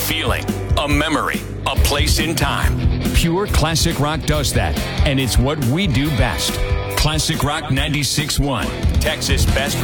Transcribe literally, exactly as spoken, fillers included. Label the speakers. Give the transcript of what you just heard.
Speaker 1: feeling, a memory, a place in time. Pure classic rock does that, and it's what we do best. Classic Rock ninety-six point one, Texas' best